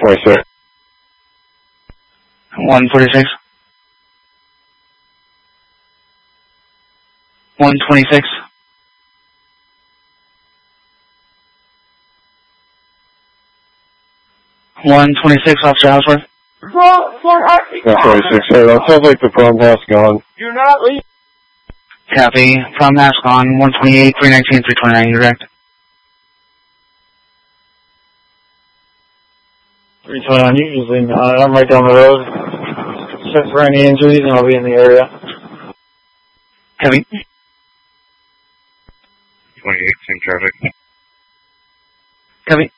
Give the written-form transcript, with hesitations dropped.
126. 146. 126. 126, Officer Houseworth. 126. Hey, that sounds like the prom house gone. Do not leave. Copy. Prom mask on 128, 319, 329, you direct. 329, you usually not. I'm right down the road. Check for any injuries and I'll be in the area. Copy. 28, same traffic. Copy.